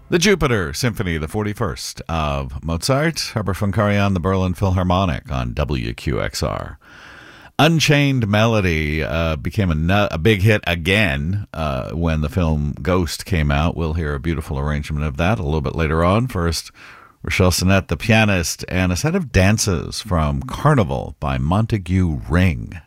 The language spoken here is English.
The Jupiter Symphony, the 41st of Mozart, Herbert von Karajan, the Berlin Philharmonic on WQXR. Unchained Melody became a big hit again when the film Ghost came out. We'll hear a beautiful arrangement of that a little bit later on. First, Rochelle Sinnett, the pianist, and a set of dances from Carnival by Montague Ring.